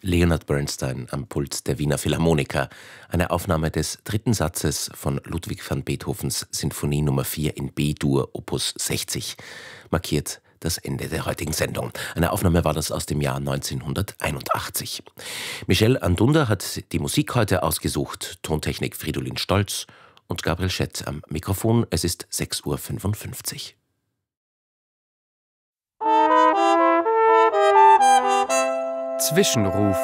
Leonard Bernstein am Pult der Wiener Philharmoniker. Eine Aufnahme des 3. Satzes von Ludwig van Beethovens Sinfonie Nr. 4 in B-Dur, Opus 60, markiert das Ende der heutigen Sendung. Eine Aufnahme war das aus dem Jahr 1981. Michel Andunda hat die Musik heute ausgesucht, Tontechnik Fridolin Stolz und Gabriel Schett am Mikrofon. Es ist 6:55 Uhr. Zwischenruf.